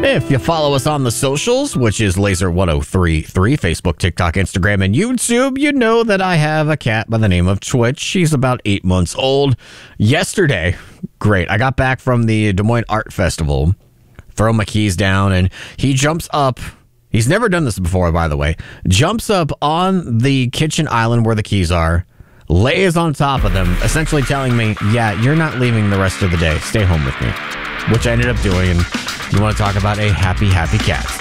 If you follow us on the socials, which is Laser1033, Facebook, TikTok, Instagram, and YouTube, you know that I have a cat by the name of Twitch. She's about 8 months old. Yesterday, I got back from the Des Moines Art Festival, throw my keys down, and he jumps up. He's never done this before, by the way. Jumps up on the kitchen island where the keys are, lays on top of them, essentially telling me, yeah, you're not leaving the rest of the day. Stay home with me. Which I ended up doing, and you want to talk about a happy, happy cat.